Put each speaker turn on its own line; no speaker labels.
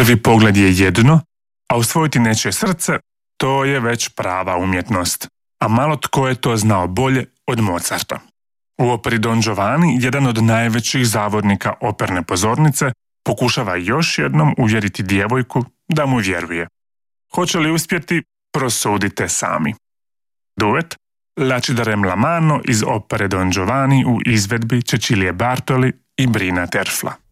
Prvi pogled je jedno, a usvojiti nečije srce, to je već prava umjetnost. A malo tko je to znao bolje od Mozarta. U operi Don Giovanni, jedan od najvećih zavodnika operne pozornice, pokušava još jednom uvjeriti djevojku da mu vjeruje. Hoće li uspjeti, prosudite sami. Duet La ci darem la mano iz opere Don Giovanni u izvedbi Cecilie Bartoli i Brina Terfla.